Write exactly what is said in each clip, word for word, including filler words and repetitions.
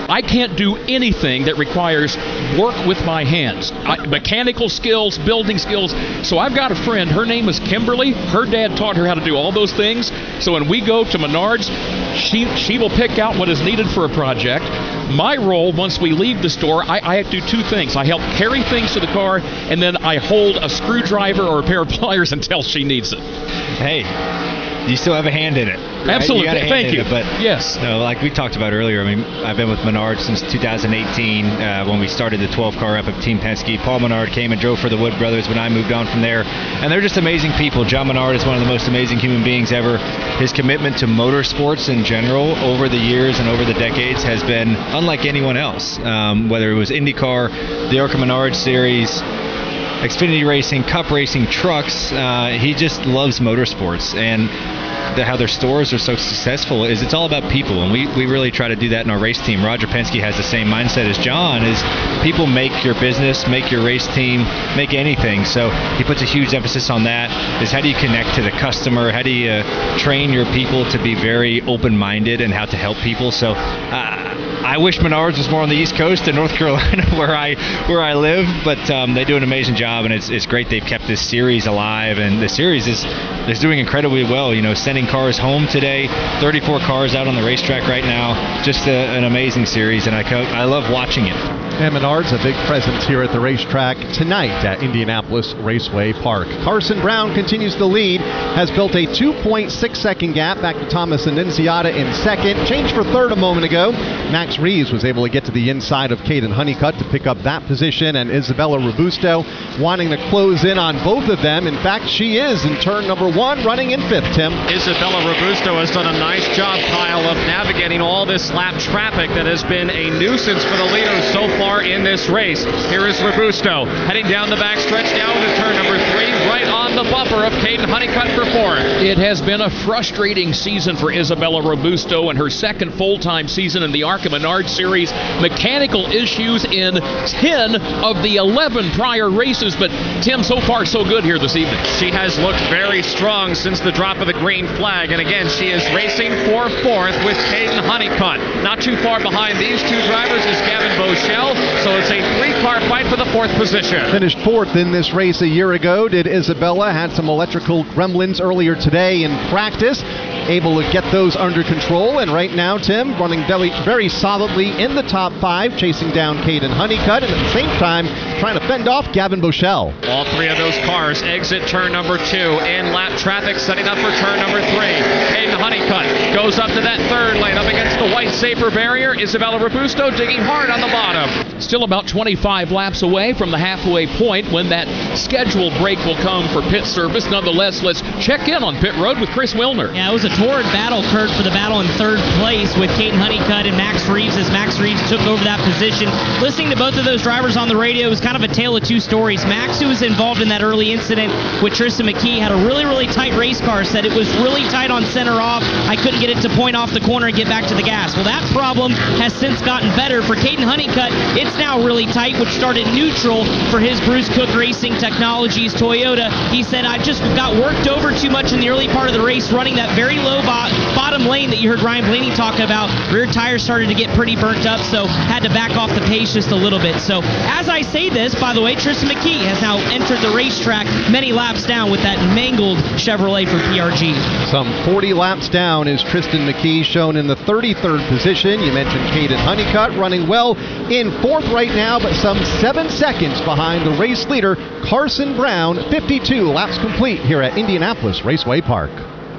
I can't do anything that requires work with my hands. I, mechanical skills, building skills. So I've got a friend, her name is Kimberly. Her dad taught her how to do all those things. So when we go to Menards, she she will pick out what is needed for a project. My role, once we leave the store, I, I do two things. I help carry things to the car, and then I hold a screwdriver or a pair of pliers until she needs it. Hey, you still have a hand in it. Right? Absolutely. You got a hand Thank in you. It, but yes. No, like we talked about earlier, I mean, I've been with Menards since two thousand eighteen uh, when we started the twelve car up of Team Penske. Paul Menard came and drove for the Wood Brothers when I moved on from there. And they're just amazing people. John Menard is one of the most amazing human beings ever. His commitment to motorsports in general over the years and over the decades has been unlike anyone else. Um, whether it was IndyCar, the ARCA Menard Series, Xfinity Racing, Cup Racing, trucks, uh, he just loves motorsports. And the, how their stores are so successful is it's all about people, and we, we really try to do that in our race team. Roger Penske has the same mindset as John, is people make your business, make your race team, make anything. So he puts a huge emphasis on that, is how do you connect to the customer, how do you uh, train your people to be very open-minded and how to help people. So uh, I wish Menards was more on the East Coast in North Carolina where I where I live, but um, they do an amazing job, and it's it's great they've kept this series alive, and the series is is doing incredibly well. You know, sending cars home today, thirty-four cars out on the racetrack right now, just a, an amazing series, and I co- I love watching it. And Menards, a big presence here at the racetrack tonight at Indianapolis Raceway Park. Carson Brown continues to lead, has built a two point six second gap back to Thomas Annunziata in second. Changed for third a moment ago. Max Reeves was able to get to the inside of Caden Honeycutt to pick up that position, and Isabella Robusto wanting to close in on both of them. In fact, she is in turn number one, running in fifth, Tim. Isabella Robusto has done a nice job, Kyle, of navigating all this lap traffic that has been a nuisance for the leaders so far in this race. Here is Robusto heading down the backstretch, down to turn number three, right on the bumper of Caden Honeycutt for fourth. It has been a frustrating season for Isabella Robusto and her second full-time season in the ARCA Menard Series. Mechanical issues in ten of the eleven prior races, but Tim, so far so good here this evening. She has looked very strong since the drop of the green flag, and again, she is racing for fourth with Caden Honeycutt. Not too far behind these two drivers is Gavin Boschel, so it's a three-car fight for the fourth position. Finished fourth in this race a year ago, did Isabella. Had some electrical gremlins earlier today in practice. Able to get those under control, and right now, Tim, running very, very solidly in the top five, chasing down Caden Honeycutt, and at the same time, trying to fend off Gavin Boschel. All three of those cars exit turn number two, in lap traffic, setting up for turn number three. Caden Honeycutt goes up to that third lane, up against the white safer barrier. Isabella Robusto digging hard on the bottom. Still about twenty-five laps away from the halfway point when that scheduled break will come for pit service. Nonetheless, let's check in on pit road with Chris Wilner. Yeah, it was a torrid battle, Kurt, for the battle in third place with Caden Honeycutt and Max Reeves as Max Reeves took over that position. Listening to both of those drivers on the radio, it was kind of a tale of two stories. Max, who was involved in that early incident with Tristan McKee, had a really, really tight race car, said it was really tight on center off. I couldn't get it to point off the corner and get back to the gas. Well, that problem has since gotten better. For Caden Honeycutt, it's now really tight, which started neutral for his Bruce Cook Racing Technologies Toyota. He said, I just got worked over too much in the early part of the race, running that very low bo- bottom lane that you heard Ryan Blaney talking about. Rear tires started to get pretty burnt up, so had to back off the pace just a little bit. So as I say this, by the way, Tristan McKee has now entered the racetrack many laps down with that mangled Chevrolet for P R G. Some forty laps down is Tristan McKee, shown in the thirty-third position. You mentioned Caden Honeycutt running well in fourth right now, but some seven seconds behind the race leader, Carson Brown. fifty-two laps complete here at Indianapolis Raceway Park.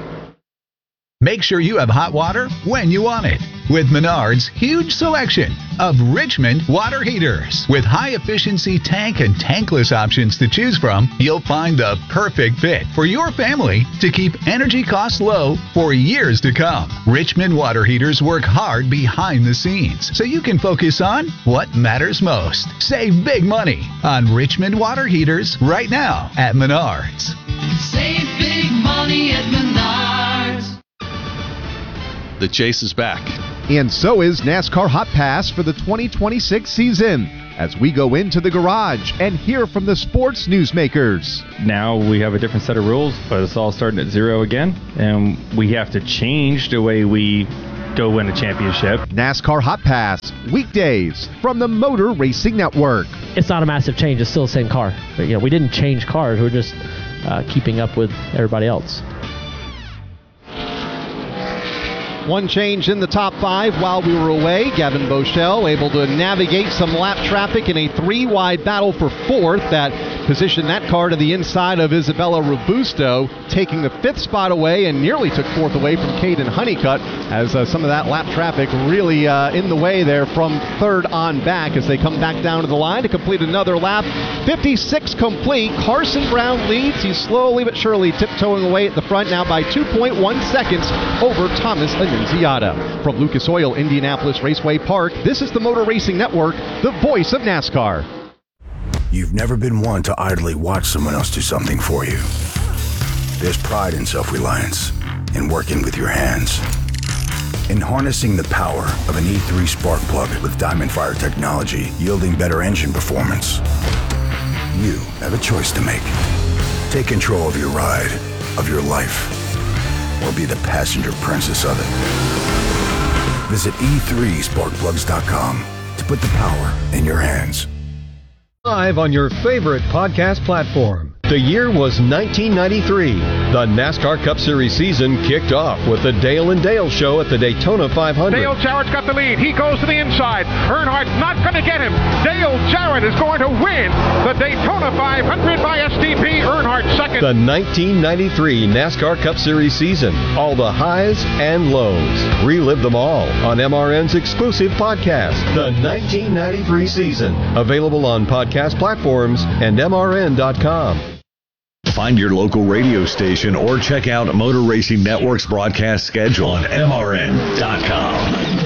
Make sure you have hot water when you want it. With Menards' huge selection of Richmond water heaters. With high-efficiency tank and tankless options to choose from, you'll find the perfect fit for your family to keep energy costs low for years to come. Richmond water heaters work hard behind the scenes, so you can focus on what matters most. Save big money on Richmond water heaters right now at Menards. Save big money at Menards. The chase is back. And so is NASCAR Hot Pass for the twenty twenty-six season, as we go into the garage and hear from the sports newsmakers. Now we have a different set of rules, but it's all starting at zero again, and we have to change the way we go win a championship. NASCAR Hot Pass, weekdays from the Motor Racing Network. It's not a massive change. It's still the same car. But, you know, we didn't change cars. We're just uh, keeping up with everybody else. One change in the top five while we were away. Gavin Bochelle able to navigate some lap traffic in a three-wide battle for fourth. That positioned that car to the inside of Isabella Robusto, taking the fifth spot away and nearly took fourth away from Caden Honeycutt, as uh, some of that lap traffic really uh, in the way there from third on back as they come back down to the line to complete another lap. fifty-six complete. Carson Brown leads. He's slowly but surely tiptoeing away at the front now by two point one seconds over Thomas Annunziata. From Lucas Oil, Indianapolis Raceway Park, this is the Motor Racing Network, the voice of NASCAR. You've never been one to idly watch someone else do something for you. There's pride in self-reliance, in working with your hands, in harnessing the power of an E three spark plug with Diamond Fire technology, yielding better engine performance. You have a choice to make. Take control of your ride, of your life, or be the passenger princess of it. Visit e three spark plugs dot com to put the power in your hands. Live on your favorite podcast platform. The year was nineteen ninety-three. The NASCAR Cup Series season kicked off with the Dale and Dale Show at the Daytona five hundred. Dale Jarrett's got the lead. He goes to the inside. Earnhardt's not going to get him. Dale Jarrett is going to win the Daytona five hundred by S T P. Earnhardt second. The nineteen ninety-three NASCAR Cup Series season. All the highs and lows. Relive them all on M R N's exclusive podcast, The nineteen ninety-three Season. Available on podcast platforms and M R N dot com. Find your local radio station or check out Motor Racing Network's broadcast schedule on M R N dot com.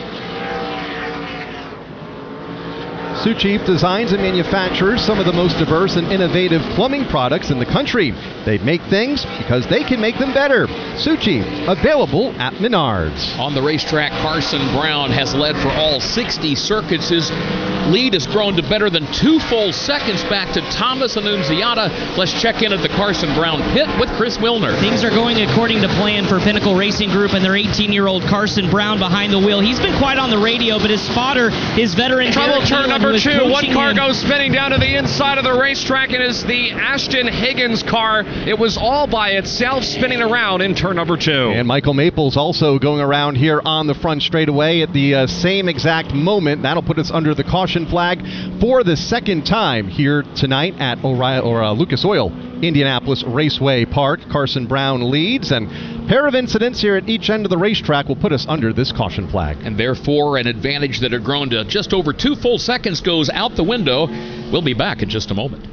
Sioux Chief designs and manufactures some of the most diverse and innovative plumbing products in the country. They make things because they can make them better. Sioux Chief, available at Menards. On the racetrack, Carson Brown has led for all sixty circuits. His lead has grown to better than two full seconds back to Thomas Annunziata. Let's check in at the Carson Brown pit with Chris Wilner. Things are going according to plan for Pinnacle Racing Group and their eighteen-year-old Carson Brown behind the wheel. He's been quiet on the radio, but his spotter is veteran Trouble Derek turn Keelan, number two. One car him. goes spinning down to the inside of the racetrack. It is the Ashton Higgins car. It was all by itself spinning around in turn number two. And Michael Maples also going around here on the front straightaway at the uh, same exact moment. That'll put us under the caution flag for the second time here tonight at O'Reilly, or uh, Lucas Oil Indianapolis Raceway Park. Carson Brown leads, and a pair of incidents here at each end of the racetrack will put us under this caution flag. And therefore, an advantage that had grown to just over two full seconds goes out the window. We'll be back in just a moment.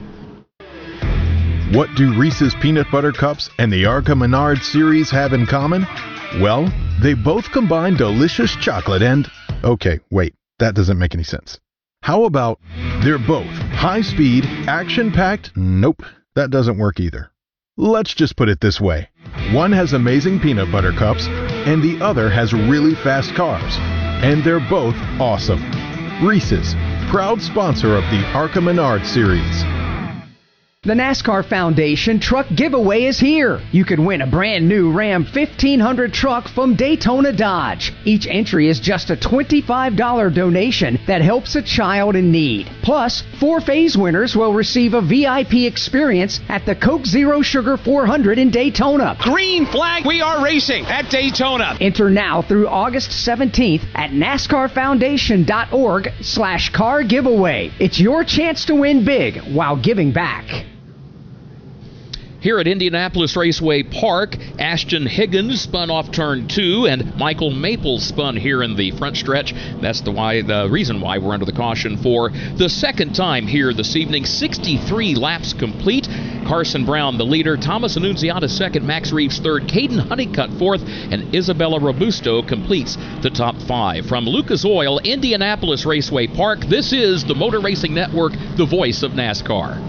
What do Reese's Peanut Butter Cups and the Arca Menard series have in common? Well, they both combine delicious chocolate and... Okay, wait, that doesn't make any sense. How about they're both high-speed, action-packed... Nope, that doesn't work either. Let's just put it this way. One has amazing peanut butter cups, and the other has really fast cars. And they're both awesome. Reese's, proud sponsor of the Arca Menard series. The NASCAR Foundation Truck Giveaway is here. You can win a brand new Ram fifteen hundred truck from Daytona Dodge. Each entry is just a twenty-five dollars donation that helps a child in need. Plus, four phase winners will receive a V I P experience at the Coke Zero Sugar four hundred in Daytona. Green flag, we are racing at Daytona. Enter now through August seventeenth at NASCARFoundation.org slash car giveaway. It's your chance to win big while giving back. Here at Indianapolis Raceway Park, Ashton Higgins spun off turn two, and Michael Maples spun here in the front stretch. That's the why the reason why we're under the caution for the second time here this evening. sixty-three laps complete. Carson Brown the leader, Thomas Annunziata second, Max Reeves third, Caden Honeycutt fourth, and Isabella Robusto completes the top five. From Lucas Oil, Indianapolis Raceway Park, this is the Motor Racing Network, the voice of NASCAR.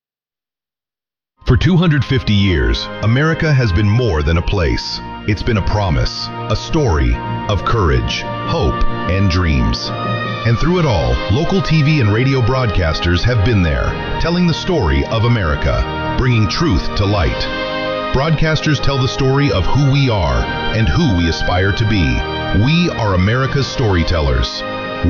For two hundred fifty years, America has been more than a place. It's been a promise, a story of courage, hope, and dreams. And through it all, local T V and radio broadcasters have been there, telling the story of America, bringing truth to light. Broadcasters tell the story of who we are and who we aspire to be, We are America's storytellers.